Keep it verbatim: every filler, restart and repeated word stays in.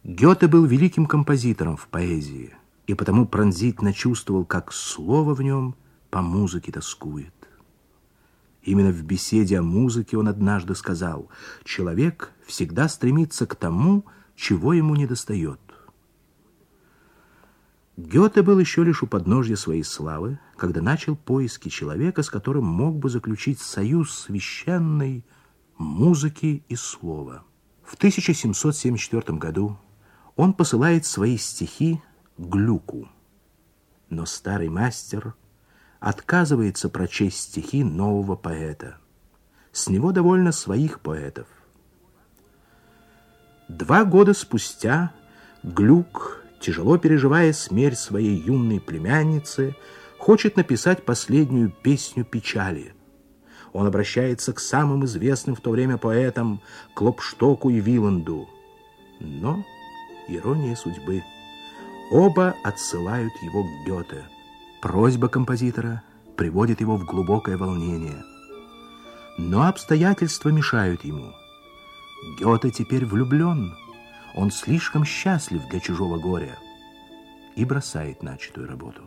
Гёте был великим композитором в поэзии, и потому пронзительно чувствовал, как слово в нем по музыке тоскует. Именно в беседе о музыке он однажды сказал: «Человек всегда стремится к тому, чего ему недостает». Гёте был еще лишь у подножья своей славы, когда начал поиски человека, с которым мог бы заключить союз священной музыки и слова. В тысяча семьсот семьдесят четвёртом году он посылает свои стихи Глюку, но старый мастер отказывается прочесть стихи нового поэта. С него довольно своих поэтов. Два года спустя Глюк, тяжело переживая смерть своей юной племянницы, хочет написать последнюю песню печали. Он обращается к самым известным в то время поэтам Клопштоку и Виланду. Но, ирония судьбы, оба отсылают его к Гёте. Просьба композитора приводит его в глубокое волнение. Но обстоятельства мешают ему. Гёте теперь влюблен. Он слишком счастлив для чужого горя и бросает начатую работу.